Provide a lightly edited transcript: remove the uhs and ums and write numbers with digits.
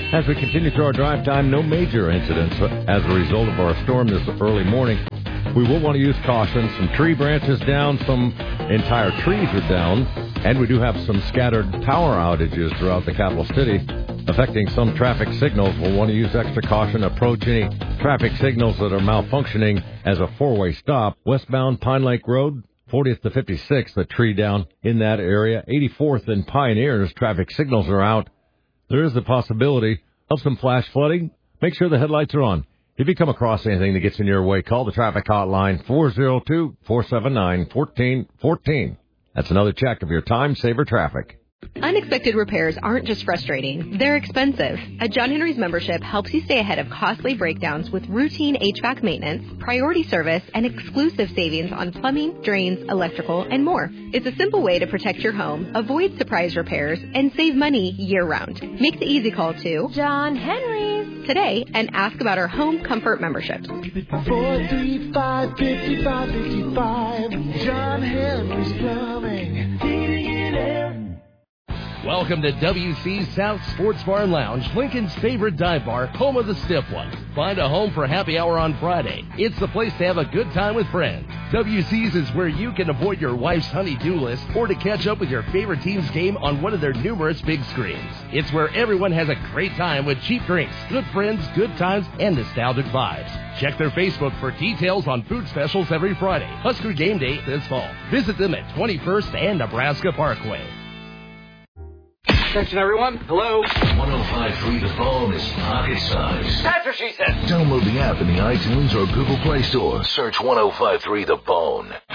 As we continue through our drive time, no major incidents as a result of our storm this early morning. We will want to use caution. Some tree branches down, some entire trees are down, and we do have some scattered power outages throughout the capital city, affecting some traffic signals. We'll want to use extra caution. Approach any traffic signals that are malfunctioning as a four-way stop. Westbound Pine Lake Road, 40th to 56th, a tree down in that area. 84th and Pioneers, traffic signals are out. There is the possibility of some flash flooding. Make sure the headlights are on. If you come across anything that gets in your way, call the traffic hotline 402-479-1414. That's another check of your time-saver traffic. Unexpected repairs aren't just frustrating, they're expensive. A John Henry's membership helps you stay ahead of costly breakdowns with routine HVAC maintenance, priority service, and exclusive savings on plumbing, drains, electrical, and more. It's a simple way to protect your home, avoid surprise repairs, and save money year-round. Make the easy call to John Henry's today and ask about our home comfort memberships. 435-5555, John Henry's Plumbing, heating and air. Welcome to WC's South Sports Bar and Lounge, Lincoln's favorite dive bar, home of the stiff ones. Find a home for happy hour on Friday. It's the place to have a good time with friends. WC's is where you can avoid your wife's honey-do list or to catch up with your favorite team's game on one of their numerous big screens. It's where everyone has a great time with cheap drinks, good friends, good times, and nostalgic vibes. Check their Facebook for details on food specials every Friday. Husker Game Day this fall. Visit them at 21st and Nebraska Parkway. Attention, everyone. Hello. 105.3 The Phone is pocket size. That's what she said. Download the app in the iTunes or Google Play Store. Search 105.3 The Phone.